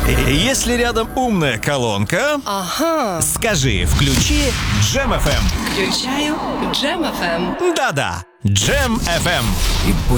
Если рядом умная колонка, Ага. скажи «включи Джем FM». Включаю Джем FM. Да-да, Джем FM. И пусть